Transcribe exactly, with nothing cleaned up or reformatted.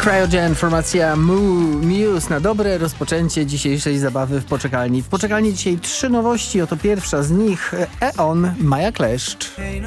Cryogen, formacja Muse na dobre rozpoczęcie dzisiejszej zabawy w poczekalni. W poczekalni dzisiaj trzy nowości, oto pierwsza z nich E O N, Maja Kleszcz.